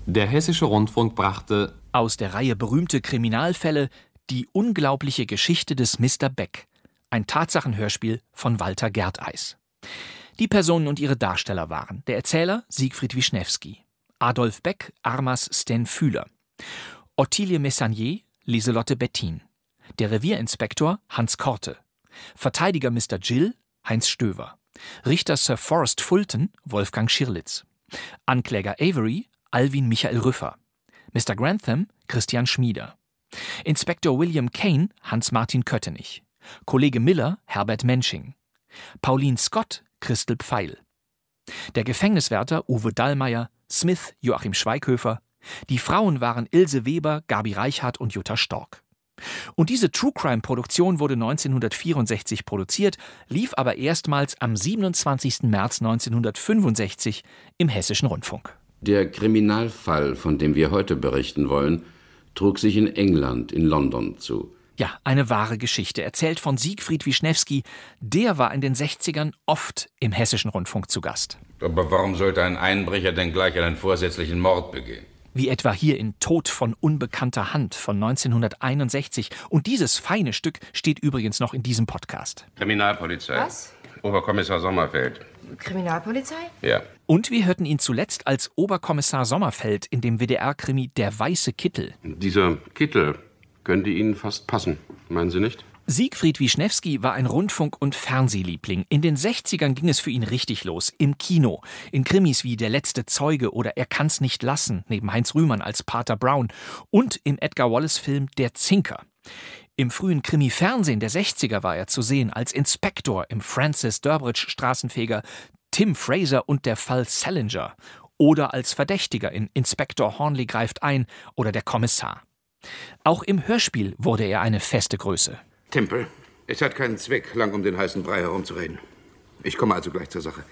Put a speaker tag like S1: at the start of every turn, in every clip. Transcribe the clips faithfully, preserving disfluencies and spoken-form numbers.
S1: Der Hessische Rundfunk brachte
S2: aus der Reihe berühmte Kriminalfälle die unglaubliche Geschichte des Mister Beck, ein Tatsachenhörspiel von Walter Gerteis. Die Personen und ihre Darsteller waren der Erzähler Siegfried Wischnewski, Adolf Beck, Armas Sten Fühler, Ottilie Messanier, Lieselotte Bettin, der Revierinspektor Hans Korte, Verteidiger Mister Gill, Heinz Stöver, Richter Sir Forrest Fulton, Wolfgang Schirlitz, Ankläger Avery, Alwin Michael Rüffer, Mister Grantham, Christian Schmieder, Inspektor William Kane, Hans-Martin Köttenich, Kollege Miller, Herbert Mensching, Pauline Scott, Christel Pfeil, der Gefängniswärter Uwe Dallmayr, Smith, Joachim Schweighöfer, die Frauen waren Ilse Weber, Gabi Reichardt und Jutta Stork. Und diese True-Crime-Produktion wurde neunzehnhundertvierundsechzig produziert, lief aber erstmals am siebenundzwanzigsten März neunzehnhundertfünfundsechzig im Hessischen Rundfunk.
S3: Der Kriminalfall, von dem wir heute berichten wollen, trug sich in England, in London zu.
S2: Ja, eine wahre Geschichte, erzählt von Siegfried Wischnewski. Der war in den sechzigern oft im Hessischen Rundfunk zu Gast.
S4: Aber warum sollte ein Einbrecher denn gleich einen vorsätzlichen Mord begehen?
S2: Wie etwa hier in Tod von unbekannter Hand von neunzehnhunderteinundsechzig. Und dieses feine Stück steht übrigens noch in diesem Podcast.
S4: Kriminalpolizei.
S5: Was?
S4: Oberkommissar Sommerfeld.
S5: Kriminalpolizei?
S4: Ja.
S2: Und wir hörten ihn zuletzt als Oberkommissar Sommerfeld in dem W D R-Krimi Der weiße Kittel.
S3: Dieser Kittel könnte Ihnen fast passen, meinen Sie nicht?
S2: Siegfried Wischnewski war ein Rundfunk- und Fernsehliebling. In den sechzigern ging es für ihn richtig los. Im Kino. In Krimis wie Der letzte Zeuge oder Er kann's nicht lassen, neben Heinz Rühmann als Pater Brown. Und im Edgar Wallace-Film Der Zinker. Im frühen Krimi-Fernsehen der sechziger war er zu sehen als Inspektor im Francis Durbridge-Straßenfeger, Tim Fraser und der Fall Salinger. Oder als Verdächtiger in Inspektor Hornley greift ein oder Der Kommissar. Auch im Hörspiel wurde er eine feste Größe.
S6: Temple, es hat keinen Zweck, lang um den heißen Brei herumzureden. Ich komme also gleich zur Sache.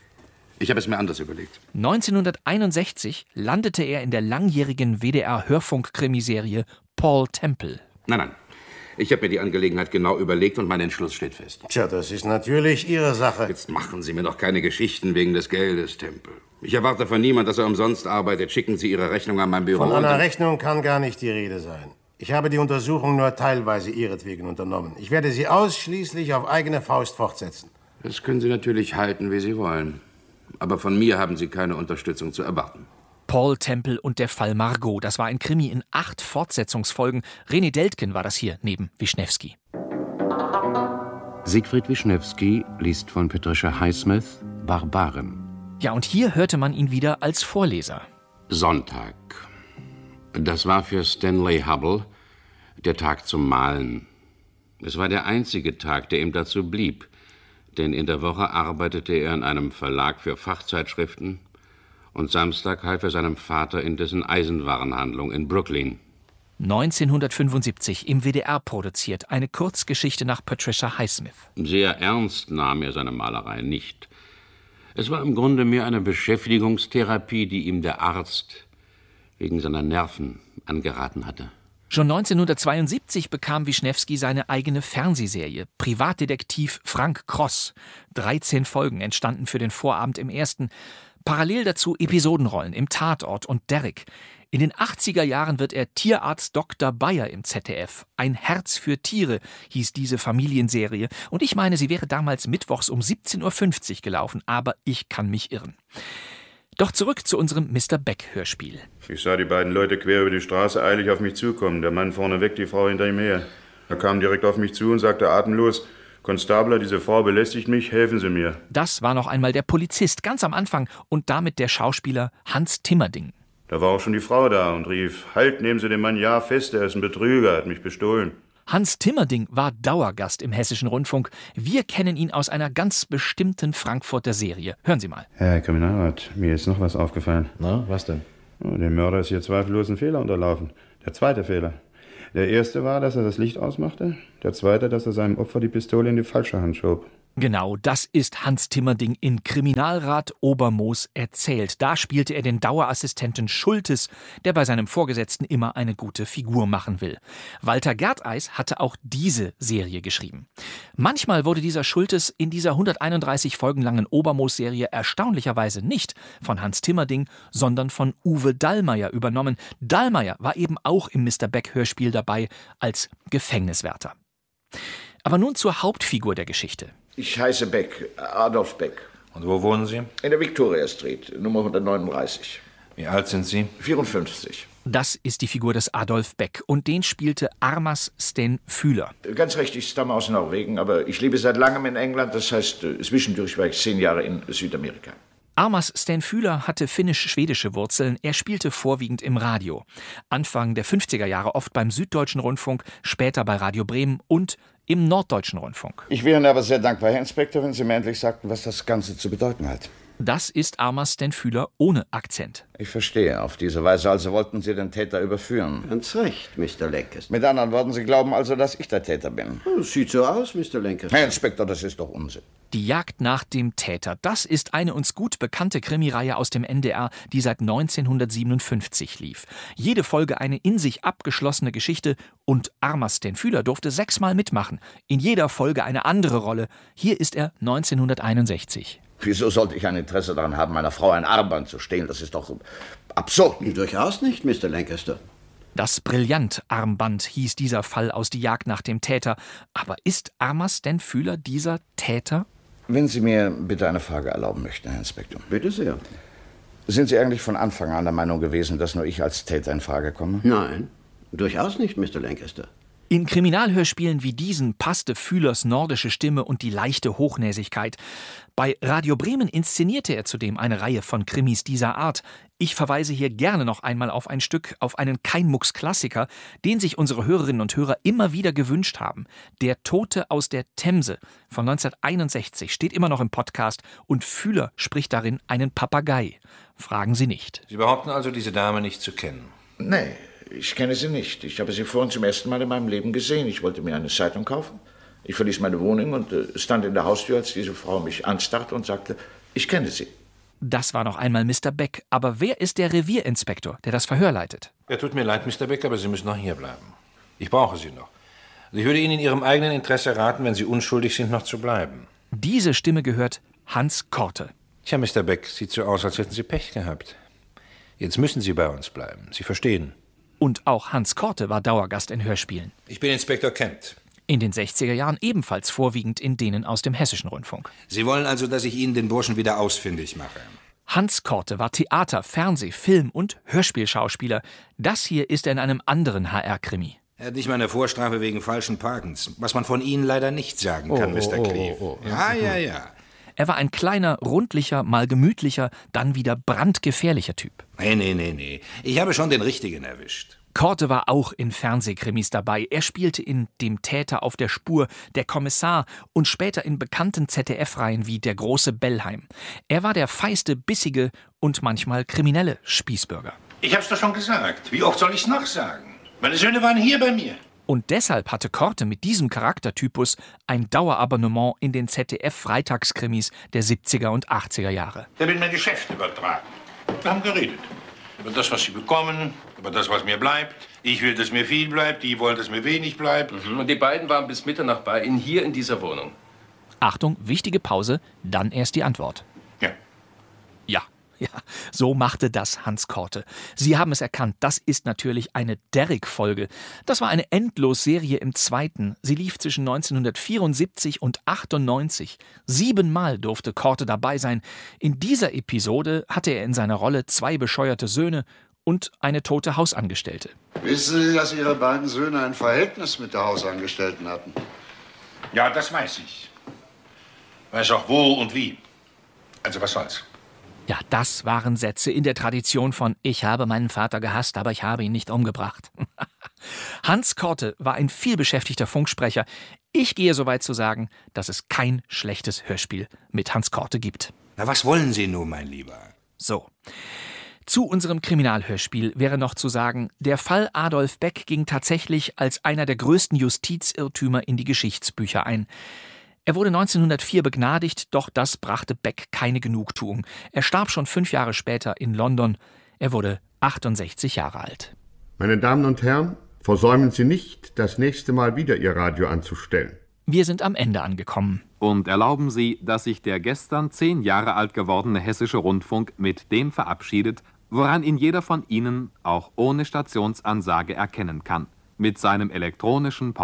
S6: Ich habe es mir anders überlegt.
S2: neunzehnhunderteinundsechzig landete er in der langjährigen W D R-Hörfunk-Krimiserie Paul Temple.
S6: Nein, nein. Ich habe mir die Angelegenheit genau überlegt und mein Entschluss steht fest.
S7: Tja, das ist natürlich Ihre Sache.
S6: Jetzt machen Sie mir doch keine Geschichten wegen des Geldes, Temple. Ich erwarte von niemand, dass er umsonst arbeitet. Schicken Sie Ihre Rechnung an mein Büro.
S7: Von einer Rechnung kann gar nicht die Rede sein. Ich habe die Untersuchung nur teilweise Ihretwegen unternommen. Ich werde sie ausschließlich auf eigene Faust fortsetzen.
S6: Das können Sie natürlich halten, wie Sie wollen. Aber von mir haben Sie keine Unterstützung zu erwarten.
S2: Paul Temple und der Fall Margot. Das war ein Krimi in acht Fortsetzungsfolgen. René Deltgen war das hier neben Wischnewski.
S3: Siegfried Wischnewski liest von Patricia Highsmith Barbaren.
S2: Ja, und hier hörte man ihn wieder als Vorleser.
S3: Sonntag. Das war für Stanley Hubble der Tag zum Malen. Es war der einzige Tag, der ihm dazu blieb, denn in der Woche arbeitete er in einem Verlag für Fachzeitschriften und Samstag half er seinem Vater in dessen Eisenwarenhandlung in Brooklyn.
S2: neunzehnhundertfünfundsiebzig im W D R produziert, eine Kurzgeschichte nach Patricia Highsmith.
S3: Sehr ernst nahm er seine Malerei nicht. Es war im Grunde mehr eine Beschäftigungstherapie, die ihm der Arzt wegen seiner Nerven angeraten hatte.
S2: Schon neunzehnhundertzweiundsiebzig bekam Wischnewski seine eigene Fernsehserie, Privatdetektiv Frank Cross. dreizehn Folgen entstanden für den Vorabend im ersten. Parallel dazu Episodenrollen im Tatort und Derrick. In den achtziger Jahren wird er Tierarzt Doktor Bayer im Z D F. Ein Herz für Tiere hieß diese Familienserie. Und ich meine, sie wäre damals mittwochs um siebzehn Uhr fünfzig gelaufen. Aber ich kann mich irren. Doch zurück zu unserem Mister Beck-Hörspiel.
S8: Ich sah die beiden Leute quer über die Straße eilig auf mich zukommen. Der Mann vorneweg, die Frau hinter ihm her. Er kam direkt auf mich zu und sagte atemlos: Konstabler, diese Frau belästigt mich, helfen Sie mir.
S2: Das war noch einmal der Polizist, ganz am Anfang, und damit der Schauspieler Hans Timmerding.
S8: Da war auch schon die Frau da und rief: Halt, nehmen Sie den Mann ja fest, er ist ein Betrüger, er hat mich bestohlen.
S2: Hans Timmerding war Dauergast im Hessischen Rundfunk. Wir kennen ihn aus einer ganz bestimmten Frankfurter Serie. Hören Sie mal.
S8: Herr Kriminalrat, mir ist noch was aufgefallen.
S9: Na, was denn?
S8: Oh, dem Mörder ist hier zweifellos ein Fehler unterlaufen. Der zweite Fehler. Der erste war, dass er das Licht ausmachte. Der zweite, dass er seinem Opfer die Pistole in die falsche Hand schob.
S2: Genau, das ist Hans Timmerding in Kriminalrat Obermoos erzählt. Da spielte er den Dauerassistenten Schultes, der bei seinem Vorgesetzten immer eine gute Figur machen will. Walter Gerteis hatte auch diese Serie geschrieben. Manchmal wurde dieser Schultes in dieser hunderteinunddreißig Folgen langen Obermoos-Serie erstaunlicherweise nicht von Hans Timmerding, sondern von Uwe Dallmayr übernommen. Dallmayr war eben auch im Mister Beck-Hörspiel dabei als Gefängniswärter. Aber nun zur Hauptfigur der Geschichte.
S5: Ich heiße Beck, Adolf Beck.
S4: Und wo wohnen Sie?
S5: In der Victoria Street, Nummer hundertneununddreißig.
S4: Wie alt sind Sie?
S5: vierundfünfzig.
S2: Das ist die Figur des Adolf Beck und den spielte Armas Sten Fühler.
S5: Ganz recht, ich stamme aus Norwegen, aber ich lebe seit langem in England. Das heißt, zwischendurch war ich zehn Jahre in Südamerika.
S2: Armas Sten Fühler hatte finnisch-schwedische Wurzeln. Er spielte vorwiegend im Radio. Anfang der fünfziger Jahre oft beim Süddeutschen Rundfunk, später bei Radio Bremen und im Norddeutschen Rundfunk.
S5: Ich wäre Ihnen aber sehr dankbar, Herr Inspektor, wenn Sie mir endlich sagten, was das Ganze zu bedeuten hat.
S2: Das ist Armas Sten Füler ohne Akzent.
S5: Ich verstehe. Auf diese Weise also wollten Sie den Täter überführen.
S9: Ganz recht, Mister Lancaster.
S5: Mit anderen Worten, Sie glauben also, dass ich der Täter bin.
S9: Das sieht so aus, Mister Lancaster.
S5: Herr Inspektor, das ist doch Unsinn.
S2: Die Jagd nach dem Täter, das ist eine uns gut bekannte Krimireihe aus dem N D R, die seit neunzehnhundertsiebenundfünfzig lief. Jede Folge eine in sich abgeschlossene Geschichte und Armas Sten Füler durfte sechsmal mitmachen. In jeder Folge eine andere Rolle. Hier ist er neunzehnhunderteinundsechzig.
S5: Wieso sollte ich ein Interesse daran haben, meiner Frau ein Armband zu stehlen? Das ist doch absurd.
S9: Durchaus nicht, Mister Lancaster.
S2: Das Brillant-Armband hieß dieser Fall aus Die Jagd nach dem Täter. Aber ist Armas Sten Füler dieser Täter?
S5: Wenn Sie mir bitte eine Frage erlauben möchten, Herr Inspektor.
S9: Bitte sehr.
S5: Sind Sie eigentlich von Anfang an der Meinung gewesen, dass nur ich als Täter in Frage komme?
S9: Nein, durchaus nicht, Mister Lancaster.
S2: In Kriminalhörspielen wie diesen passte Fühlers nordische Stimme und die leichte Hochnäsigkeit. Bei Radio Bremen inszenierte er zudem eine Reihe von Krimis dieser Art. Ich verweise hier gerne noch einmal auf ein Stück, auf einen Keinmucks-Klassiker, den sich unsere Hörerinnen und Hörer immer wieder gewünscht haben. Der Tote aus der Themse von neunzehnhunderteinundsechzig steht immer noch im Podcast und Fühler spricht darin einen Papagei. Fragen Sie nicht.
S4: Sie behaupten also, diese Dame nicht zu kennen?
S5: Nee, ich kenne sie nicht. Ich habe sie vorhin zum ersten Mal in meinem Leben gesehen. Ich wollte mir eine Zeitung kaufen. Ich verließ meine Wohnung und äh, stand in der Haustür, als diese Frau mich anstarrte und sagte, ich kenne Sie.
S2: Das war noch einmal Mister Beck. Aber wer ist der Revierinspektor, der das Verhör leitet?
S4: Ja, tut mir leid, Mister Beck, aber Sie müssen noch hier bleiben. Ich brauche Sie noch. Also ich würde Ihnen in Ihrem eigenen Interesse raten, wenn Sie unschuldig sind, noch zu bleiben.
S2: Diese Stimme gehört Hans Korte.
S4: Tja, Mister Beck, sieht so aus, als hätten Sie Pech gehabt. Jetzt müssen Sie bei uns bleiben. Sie verstehen.
S2: Und auch Hans Korte war Dauergast in Hörspielen.
S4: Ich bin Inspektor Kent.
S2: In den sechziger Jahren ebenfalls vorwiegend in denen aus dem Hessischen Rundfunk.
S4: Sie wollen also, dass ich Ihnen den Burschen wieder ausfindig mache?
S2: Hans Korte war Theater-, Fernseh-, Film- und Hörspielschauspieler. Das hier ist er in einem anderen H R-Krimi.
S4: Er hat nicht mal eine Vorstrafe wegen falschen Parkens, was man von Ihnen leider nicht sagen kann,
S2: Oh,
S4: Mister
S2: oh,
S4: Cleve.
S2: oh, oh.
S4: Ja, ja, ja.
S2: Er war ein kleiner, rundlicher, mal gemütlicher, dann wieder brandgefährlicher Typ.
S4: Nee, nee, nee, nee. Ich habe schon den Richtigen erwischt.
S2: Korte war auch in Fernsehkrimis dabei. Er spielte in Dem Täter auf der Spur, Der Kommissar und später in bekannten Z D F-Reihen wie Der große Bellheim. Er war der feiste, bissige und manchmal kriminelle Spießbürger.
S10: Ich hab's doch schon gesagt. Wie oft soll ich's noch sagen? Meine Söhne waren hier bei mir.
S2: Und deshalb hatte Korte mit diesem Charaktertypus ein Dauerabonnement in den Z D F-Freitagskrimis der siebziger und achtziger Jahre.
S10: Der will mein Geschäft übertragen. Wir haben geredet. Über das, was Sie bekommen, über das, was mir bleibt. Ich will, dass mir viel bleibt, die wollen, dass mir wenig bleibt.
S1: Mhm. Und die beiden waren bis Mitternacht bei Ihnen hier in dieser Wohnung.
S2: Achtung, wichtige Pause, dann erst die Antwort.
S10: Ja.
S2: Ja, ja, so machte das Hans Korte. Sie haben es erkannt, das ist natürlich eine Derrick-Folge. Das war eine Endlosserie im Zweiten. Sie lief zwischen neunzehnhundertvierundsiebzig und achtundneunzig. Siebenmal durfte Korte dabei sein. In dieser Episode hatte er in seiner Rolle zwei bescheuerte Söhne und eine tote Hausangestellte.
S11: Wissen Sie, dass Ihre beiden Söhne ein Verhältnis mit der Hausangestellten hatten?
S10: Ja, das weiß ich. Weiß auch wo und wie. Also was soll's.
S2: Ja, das waren Sätze in der Tradition von Ich habe meinen Vater gehasst, aber ich habe ihn nicht umgebracht. Hans Korte war ein vielbeschäftigter Funksprecher. Ich gehe so weit zu sagen, dass es kein schlechtes Hörspiel mit Hans Korte gibt.
S4: Na, was wollen Sie nun, mein Lieber?
S2: So. Zu unserem Kriminalhörspiel wäre noch zu sagen, der Fall Adolf Beck ging tatsächlich als einer der größten Justizirrtümer in die Geschichtsbücher ein. Er wurde neunzehnhundertvier begnadigt, doch das brachte Beck keine Genugtuung. Er starb schon fünf Jahre später in London. Er wurde achtundsechzig Jahre alt.
S12: Meine Damen und Herren, versäumen Sie nicht, das nächste Mal wieder Ihr Radio anzustellen.
S2: Wir sind am Ende angekommen.
S13: Und erlauben Sie, dass sich der gestern zehn Jahre alt gewordene Hessische Rundfunk mit dem verabschiedet, woran ihn jeder von Ihnen auch ohne Stationsansage erkennen kann. Mit seinem elektronischen